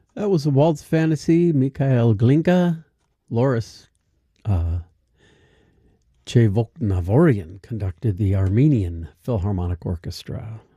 That was a Waltz Fantasy. Mikhail Glinka, Loris Chevolknavorian conducted the Armenian Philharmonic Orchestra.